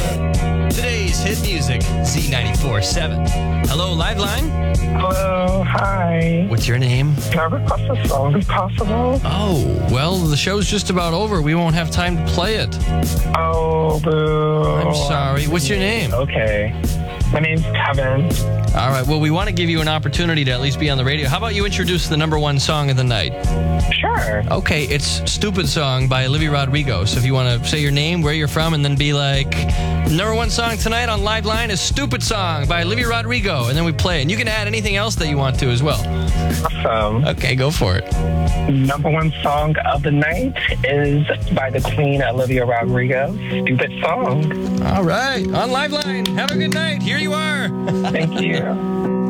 Today's hit music, Z94.7. Hello, Liveline. Hello, hi. What's your name? Can I request a song if possible? Oh, well, the show's just about over. We won't have time to play it. Oh, boo. I'm sorry. What's your name? Okay. My name's Kevin. All right, well, we want to give you an opportunity to at least be on the radio. How about you introduce the number one song of the night? Sure. Okay, it's Stupid Song by Olivia Rodrigo. So if you want to say your name, where you're from, and then be like, number one song tonight on Liveline is Stupid Song by Olivia Rodrigo. And then we play it. And you can add anything else that you want to as well. Awesome. Okay, go for it. Number one song of the night is by the Queen, Olivia Rodrigo. Stupid Song. All right, on Liveline. Have a good night. Here you are. Thank you.